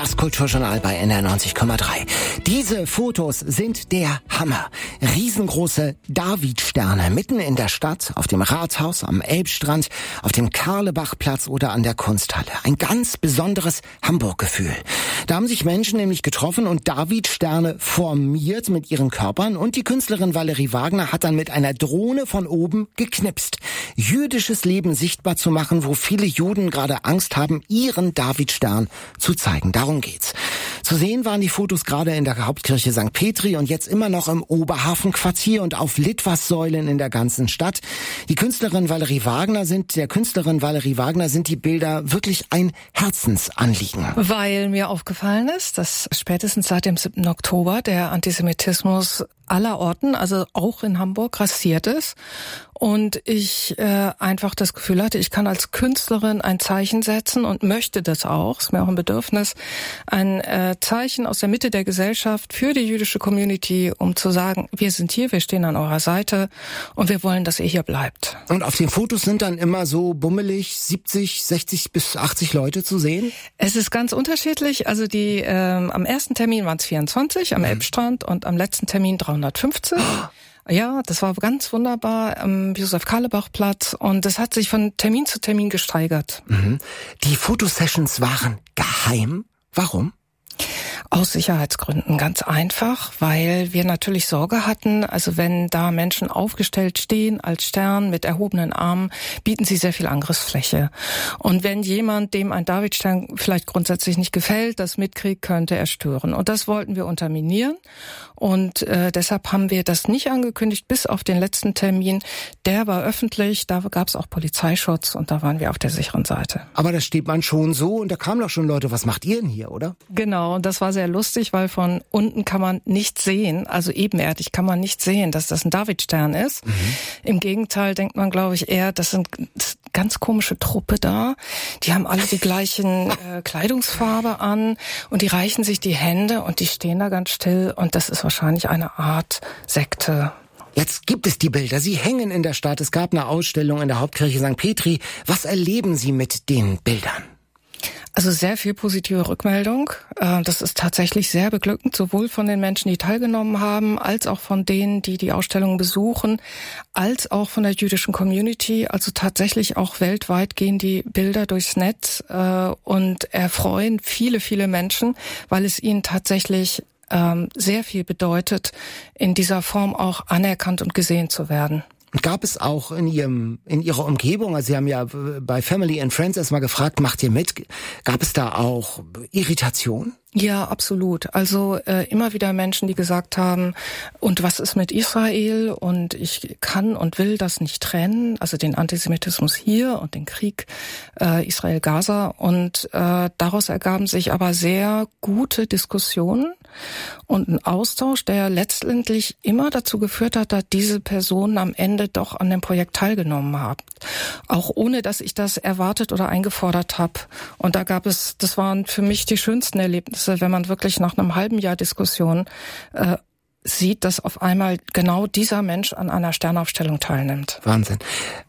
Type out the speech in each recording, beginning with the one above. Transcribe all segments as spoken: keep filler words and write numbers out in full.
Das Kulturjournal bei N R neunzig Komma drei. Diese Fotos sind der Hammer. Riesengroße Davidsterne mitten in der Stadt, auf dem Rathaus, am Elbstrand, auf dem Karlebachplatz oder an der Kunsthalle. Ein ganz besonderes Hamburg-Gefühl. Da haben sich Menschen nämlich getroffen und Davidsterne formiert mit ihren Körpern und die Künstlerin Valerie Wagner hat dann mit einer Drohne von oben geknipst. Jüdisches Leben sichtbar zu machen, wo viele Juden gerade Angst haben, ihren Davidstern zu zeigen. Darum geht's. Zu sehen waren die Fotos gerade in der Hauptkirche Sankt Petri und jetzt immer noch im Oberhafenquartier und auf Litfaßsäulen in der ganzen Stadt. Die Künstlerin Valerie Wagner sind, der Künstlerin Valerie Wagner sind die Bilder wirklich ein Herzensanliegen. Weil mir aufgefallen ist, dass spätestens seit dem siebten Oktober der Antisemitismus aller Orten, also auch in Hamburg, grassiert ist. Und ich äh, einfach das Gefühl hatte, ich kann als Künstlerin ein Zeichen setzen und möchte das auch, ist mir auch ein Bedürfnis, ein äh, Zeichen aus der Mitte der Gesellschaft für die jüdische Community, um zu sagen, wir sind hier, wir stehen an eurer Seite und wir wollen, dass ihr hier bleibt. Und auf den Fotos sind dann immer so bummelig siebzig, sechzig bis achtzig Leute zu sehen? Es ist ganz unterschiedlich. Also die ähm, am ersten Termin waren es vierundzwanzig am mhm. Elbstrand und am letzten Termin dreihundertfünfzig. Oh. Ja, das war ganz wunderbar am Josef-Karlebach-Platz und das hat sich von Termin zu Termin gesteigert. Mhm. Die Fotosessions waren geheim. Warum? Aus Sicherheitsgründen, ganz einfach, weil wir natürlich Sorge hatten, also wenn da Menschen aufgestellt stehen als Stern mit erhobenen Armen, bieten sie sehr viel Angriffsfläche. Und wenn jemand, dem ein Davidstern vielleicht grundsätzlich nicht gefällt, das mitkriegt, könnte er stören. Und das wollten wir unterminieren und äh, deshalb haben wir das nicht angekündigt, bis auf den letzten Termin. Der war öffentlich, da gab es auch Polizeischutz und da waren wir auf der sicheren Seite. Aber da steht man schon so und da kamen doch schon Leute, was macht ihr denn hier, oder? Genau, und das war sehr lustig, weil von unten kann man nicht sehen, also ebenerdig kann man nicht sehen, dass das ein Davidstern ist. Mhm. Im Gegenteil denkt man, glaube ich, eher, das sind eine ganz komische Truppe da. Die haben alle die gleichen äh, Kleidungsfarbe an und die reichen sich die Hände und die stehen da ganz still und das ist wahrscheinlich eine Art Sekte. Jetzt gibt es die Bilder, sie hängen in der Stadt. Es gab eine Ausstellung in der Hauptkirche Sankt Petri. Was erleben Sie mit den Bildern? Also sehr viel positive Rückmeldung. Das ist tatsächlich sehr beglückend, sowohl von den Menschen, die teilgenommen haben, als auch von denen, die die Ausstellung besuchen, als auch von der jüdischen Community. Also tatsächlich auch weltweit gehen die Bilder durchs Netz und erfreuen viele, viele Menschen, weil es ihnen tatsächlich sehr viel bedeutet, in dieser Form auch anerkannt und gesehen zu werden. Gab es auch in Ihrem, in Ihrer Umgebung, also Sie haben ja bei Family and Friends erstmal gefragt, macht ihr mit? Gab es da auch Irritation? Ja, absolut. Also äh, immer wieder Menschen, die gesagt haben, und was ist mit Israel? Und ich kann und will das nicht trennen, also den Antisemitismus hier und den Krieg äh, Israel-Gaza. Und äh, daraus ergaben sich aber sehr gute Diskussionen und ein Austausch, der letztendlich immer dazu geführt hat, dass diese Personen am Ende doch an dem Projekt teilgenommen haben. Auch ohne, dass ich das erwartet oder eingefordert habe. Und da gab es, das waren für mich die schönsten Erlebnisse, wenn man wirklich nach einem halben Jahr Diskussion äh, sieht, dass auf einmal genau dieser Mensch an einer Sternaufstellung teilnimmt. Wahnsinn.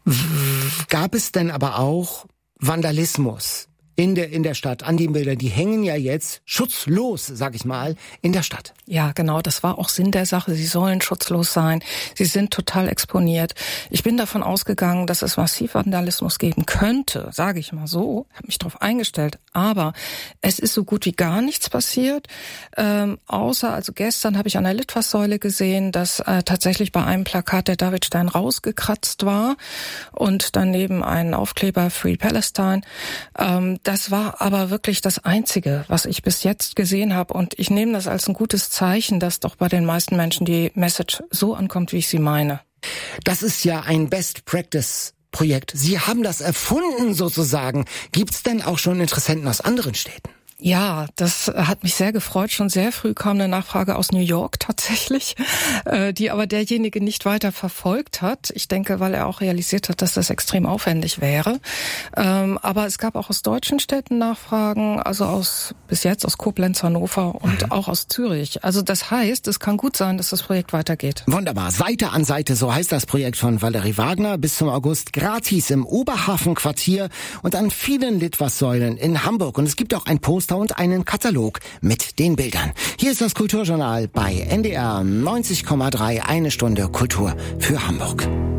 Gab es denn aber auch Vandalismus in der in der Stadt an den Bildern? Die hängen ja jetzt schutzlos, sag ich mal, in der Stadt. Ja, genau, das war auch Sinn der Sache. Sie sollen schutzlos sein. Sie sind total exponiert. Ich bin davon ausgegangen, dass es massiv Vandalismus geben könnte, sage ich mal so. Ich habe mich darauf eingestellt. Aber es ist so gut wie gar nichts passiert. Ähm, außer, also gestern habe ich an der Litfaßsäule gesehen, dass äh, tatsächlich bei einem Plakat der Davidstern rausgekratzt war und daneben ein Aufkleber Free Palestine. Ähm, Das war aber wirklich das Einzige, was ich bis jetzt gesehen habe. Und ich nehme das als ein gutes Zeichen, dass doch bei den meisten Menschen die Message so ankommt, wie ich sie meine. Das ist ja ein Best-Practice-Projekt. Sie haben das erfunden sozusagen. Gibt's denn auch schon Interessenten aus anderen Städten? Ja, das hat mich sehr gefreut. Schon sehr früh kam eine Nachfrage aus New York tatsächlich, die aber derjenige nicht weiter verfolgt hat. Ich denke, weil er auch realisiert hat, dass das extrem aufwendig wäre. Aber es gab auch aus deutschen Städten Nachfragen, also aus bis jetzt aus Koblenz, Hannover und mhm. auch aus Zürich. Also das heißt, es kann gut sein, dass das Projekt weitergeht. Wunderbar. Seite an Seite, so heißt das Projekt von Valerie Wagner. Bis zum August gratis im Oberhafenquartier und an vielen Litfaßsäulen in Hamburg. Und es gibt auch ein Poster Poster und einen Katalog mit den Bildern. Hier ist das Kulturjournal bei N D R neunzig Komma drei, eine Stunde Kultur für Hamburg.